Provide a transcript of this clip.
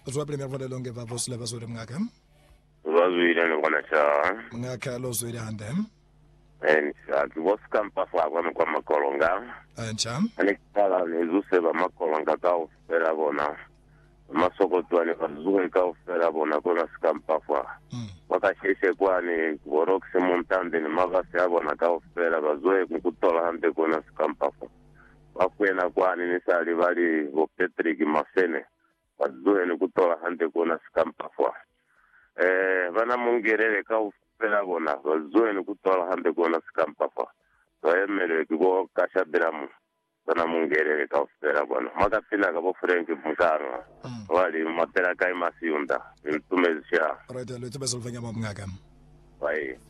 Zwa premier vole longe va vosile va zwe mngaka. Vazwile ngona cha. Mngaka lo zwe hande. Ngishathi bosikampa kwa kwa makolonga. Ancha. Anekala nezuse ba makolonga ka ufela bona. Masokotwane bazuke ka ufela bona kona sikampa fa. Wakasheshe kwani worokse montande ni magase abona ka ufela bazwe kutola hande kona sikampa fa. Wakwena kwani nisali bali bo Patrick Masene. Bazwe ni kutola hande kona sikampa fa. Vana mungerere ka ufela bona bazwe ni kutola hande kona sikampa fa. Emele kibo kasha dramu bana mungerere ka ufela bona makafina ka bo Frank Mkanga wali matera kai masiunda ntumezisha right lo tebezolvenya mngaka. bye.